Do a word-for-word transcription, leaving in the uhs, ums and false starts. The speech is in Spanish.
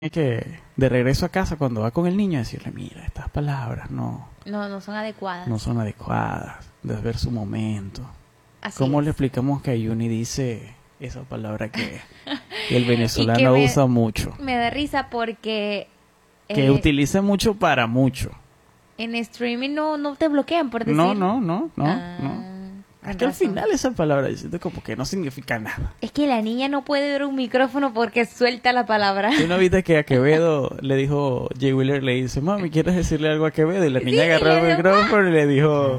que de regreso a casa cuando va con el niño decirle, mira, estas palabras no, No, no son adecuadas. no son adecuadas, debes ver su momento. Así ¿Cómo es. le explicamos que Ayuni dice esa palabra que, que el Y que venezolano me- usa mucho? Me da risa porque Que eh, utiliza mucho para mucho. en streaming no, no te bloquean por decir. No, no, no, no, Ah, no. con Es que al razón. final esa palabra yo siento como que no significa nada. Es que la niña no puede ver un micrófono porque suelta la palabra. ¿Tú no viste que a Quevedo le dijo, Jay Wheeler le dice, mami, ¿quieres decirle algo a Quevedo? Y la niña Sí, agarró le el dio- micrófono y le dijo...